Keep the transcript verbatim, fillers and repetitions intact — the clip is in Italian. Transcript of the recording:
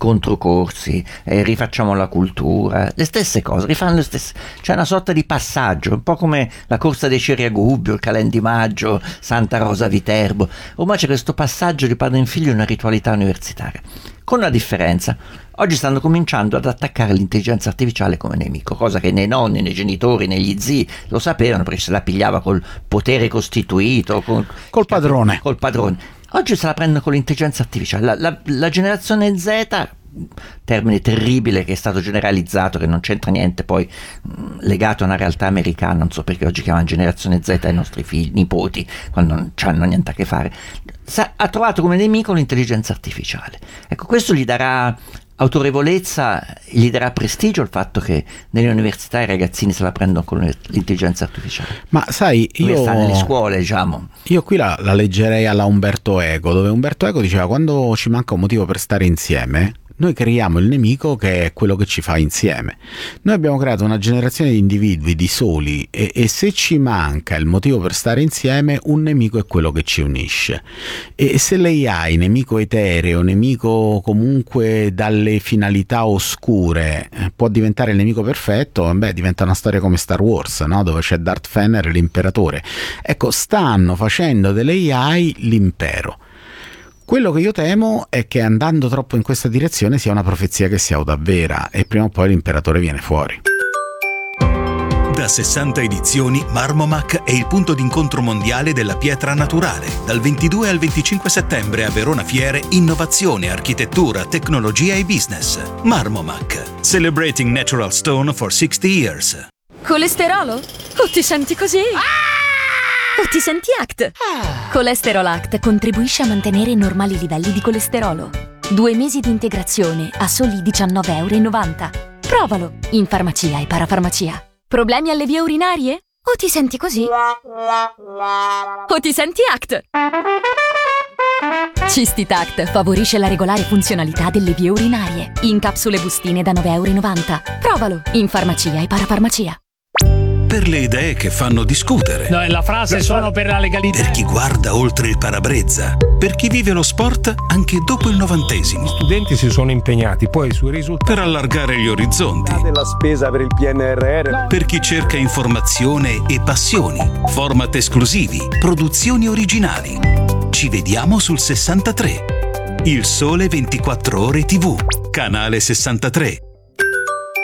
controcorsi, eh, rifacciamo la cultura, le stesse cose, rifanno le stesse. C'è una sorta di passaggio, un po' come la corsa dei ceri a Gubbio, il Calen di Maggio, Santa Rosa Viterbo. Ormai c'è questo passaggio di padre in figlio in una ritualità universitaria, con una differenza. Oggi stanno cominciando ad attaccare l'intelligenza artificiale come nemico, cosa che nei nonni, nei genitori, negli zii lo sapevano, perché se la pigliava col potere costituito, con, col padrone. Col padrone. Oggi se la prendono con l'intelligenza artificiale. La, la, la generazione Z, termine terribile che è stato generalizzato, che non c'entra niente poi mh, legato a una realtà americana, non so perché oggi chiamano generazione Z ai nostri figli, nipoti, quando non c'hanno niente a che fare. Sa, ha trovato come nemico l'intelligenza artificiale. Ecco, questo gli darà autorevolezza, gli darà prestigio il fatto che nelle università i ragazzini se la prendono con l'intelligenza artificiale. Ma sai, io sta nelle scuole, diciamo. Io qui la, la leggerei alla Umberto Eco, dove Umberto Eco diceva: quando ci manca un motivo per stare insieme, noi creiamo il nemico che è quello che ci fa insieme. Noi abbiamo creato una generazione di individui, di soli, e, e se ci manca il motivo per stare insieme, un nemico è quello che ci unisce. E se l'A I, nemico etereo, nemico comunque dalle finalità oscure, può diventare il nemico perfetto, beh, diventa una storia come Star Wars, no? Dove c'è Darth Vader, l'imperatore. Ecco, stanno facendo delle A I l'impero. Quello che io temo è che andando troppo in questa direzione sia una profezia che si autoavvera e prima o poi l'imperatore viene fuori. Da sessanta edizioni, Marmomac è il punto d'incontro mondiale della pietra naturale. Dal ventidue al venticinque settembre a Verona Fiere, innovazione, architettura, tecnologia e business. Marmomac, celebrating natural stone for sixty years. Colesterolo? O ti senti così? Ah! O ti senti A C T? Ah. Colesterol A C T contribuisce a mantenere i normali livelli di colesterolo. Due mesi di integrazione a soli diciannove e novanta euro. Provalo in farmacia e parafarmacia. Problemi alle vie urinarie? O ti senti così? O ti senti A C T? Cistitact favorisce la regolare funzionalità delle vie urinarie. In capsule bustine da nove e novanta euro. Provalo in farmacia e parafarmacia. Per le idee che fanno discutere. No, la frase sono per la legalità. Per chi guarda oltre il parabrezza. Per chi vive lo sport anche dopo il novantesimo. Gli studenti si sono impegnati, poi sui risultati. Per allargare gli orizzonti. La spesa per il P N R R. Per chi cerca informazione e passioni. Format esclusivi. Produzioni originali. Ci vediamo sul sessantatré. Il Sole ventiquattro Ore tivù. Canale sessantatré.